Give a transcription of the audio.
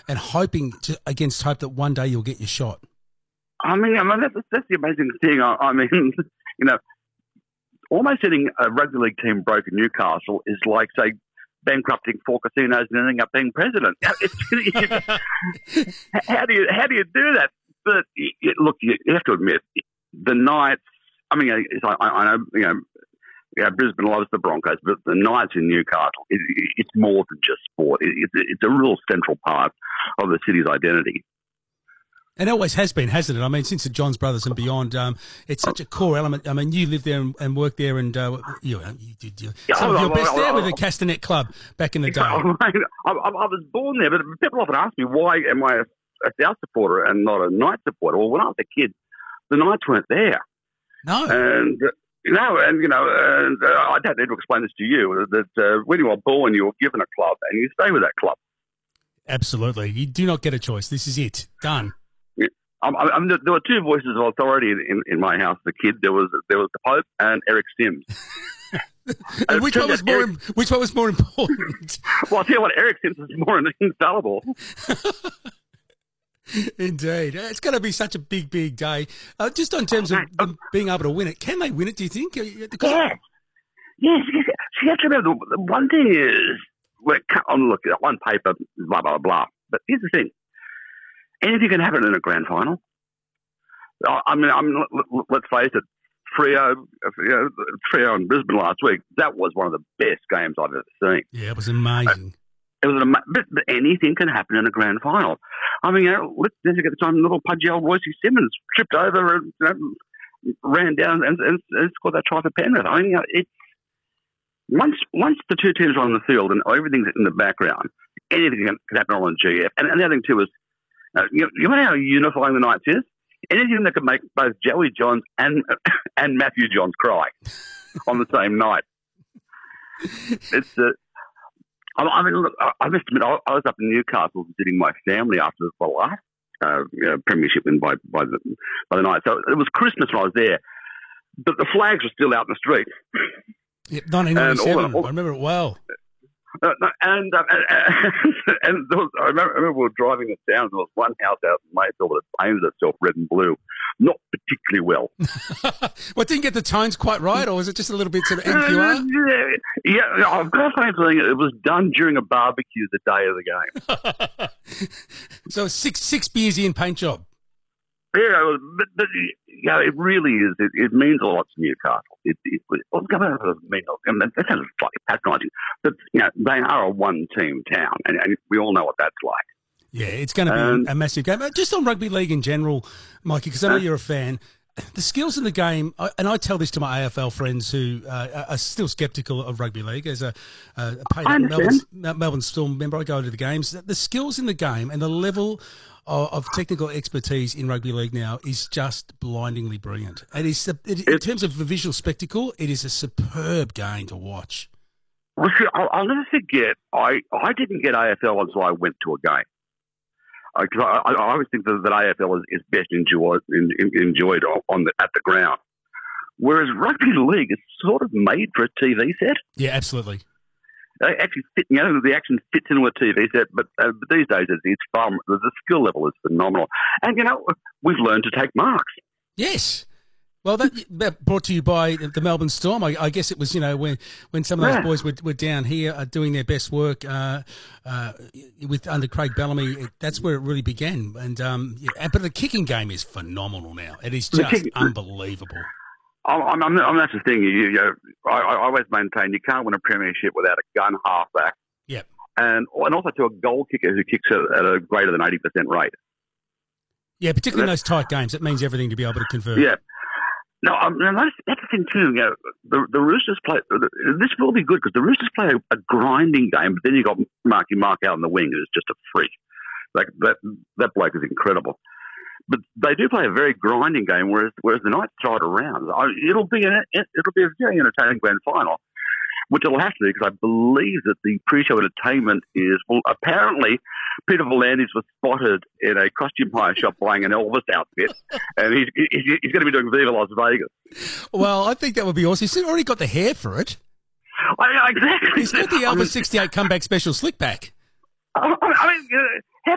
and hoping against hope that one day you'll get your shot. I mean that's the amazing thing. I mean, you know, almost getting a rugby league team broke in Newcastle is like, say, bankrupting 4 casinos and ending up being president. How do you do that? But look, you have to admit, the Knights. I mean, I know, Brisbane loves the Broncos, but the Knights in Newcastle, it's more than just sport. It's a real central part of the city's identity. And it always has been, hasn't it? I mean, since the Johns Brothers and beyond, it's such a core element. I mean, you lived there and worked there, and you did some of your best there with the Castanet Club back in the day. I was born there, but people often ask me, why am I a South supporter and not a Knights supporter? Well, when I was a kid, the Knights weren't there. No. And I don't need to explain this to you, that when you are born, you are given a club and you stay with that club. Absolutely. You do not get a choice. This is it. Done. Yeah. There were 2 voices of authority in my house as a kid. There was the Pope and Eric Sims. And which one was more important? Well, I'll tell you what, Eric Sims is more infallible. Indeed. It's going to be such a big, big day. Just in terms of them being able to win it, can they win it, do you think? Yes. Yes. You have to remember, the one thing is, look, on paper, blah, blah, blah. But here's the thing. Anything can happen in a grand final. I mean, let's face it, Freo in Brisbane last week, that was one of the best games I've ever seen. Yeah, it was amazing. But anything can happen in a grand final. I mean, let's get the time little pudgy old Royce Simmons tripped over and ran down and scored that try for Penrith. I mean, it's once the 2 teams are on the field and everything's in the background, anything can happen on the GF. And the other thing too is, you know how unifying the Knights is? Anything that can make both Joey Johns and Matthew Johns cry on the same night. It's I mean, look, I must admit, I was up in Newcastle visiting my family after the last premiership win by the Knights. So it was Christmas when I was there, but the flags were still out in the street. Yep, 1997. I remember it well. And there was, I remember we were driving it down. There was one house out in Mayfield that painted itself red and blue, not particularly well. Well, didn't get the tones quite right, or was it just a little bit sort of NQR? Yeah, I've got a funny feeling it was done during a barbecue the day of the game. So six beers in, paint job. Yeah, but it really is. It means a lot to Newcastle. That sounds slightly patronising, but they are a one-team town, and we all know what that's like. Yeah, it's going to be a massive game. Just on rugby league in general, Mikey, because I know you're a fan. The skills in the game, and I tell this to my AFL friends who are still sceptical of rugby league. As a paid Melbourne Storm member, I go to the games. The skills in the game and the level of technical expertise in rugby league now is just blindingly brilliant. In terms of the visual spectacle, it is a superb game to watch. Well, see, I'll never forget, I didn't get AFL until I went to a game. Because I always think that AFL is best enjoyed at the ground. Whereas rugby league is sort of made for a TV set. Yeah, absolutely. They actually fit, the action fits into a TV set, but these days it's far, the skill level is phenomenal. And, we've learned to take marks. Yes. Well, that brought to you by the Melbourne Storm. I guess it was, when some of those boys were down here doing their best work under Craig Bellamy. That's where it really began. And but the kicking game is phenomenal now. It is just unbelievable. That's the thing. I always maintain you can't win a premiership without a gun halfback. Yep. And also to a goal kicker who kicks at a greater than 80% rate. Yeah, particularly in those tight games. It means everything to be able to convert. Yeah. No, that's the thing too. The Roosters play. This will be good because the Roosters play a grinding game, but then you got Mark out on the wing, who's just a freak. Like that bloke is incredible. But they do play a very grinding game, whereas the Knights throw it around. It'll be a very entertaining grand final, which it'll have to be because I believe that the pre-show entertainment is apparently Peter Volandis was spotted in a costume hire shop buying an Elvis outfit, and he's going to be doing Viva Las Vegas. Well, I think that would be awesome. He's already got the hair for it. Exactly. He's got the Elvis 68 comeback special slick back. I mean, how